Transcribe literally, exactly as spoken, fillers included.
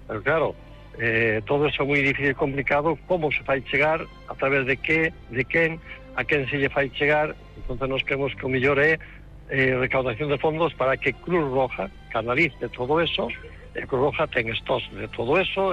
pero claro, eh, todo eso é moi difícil e complicado, como se fai chegar, a través de que, de quen, a quen se lle fai chegar. Entón nos queremos que o mellor é eh, recaudación de fondos para que Cruz Roja canalice todo eso, e Cruz Roja ten estos de todo eso,